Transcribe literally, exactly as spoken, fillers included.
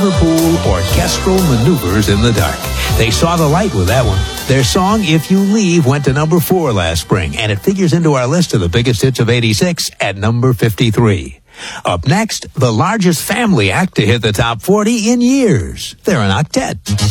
Liverpool Orchestral Maneuvers in the Dark. They saw the light with that one. Their song, If You Leave, went to number four last spring, and it figures into our list of the biggest hits of eighty-six at number fifty-three. Up next, the largest family act to hit the top forty in years. They're an octet.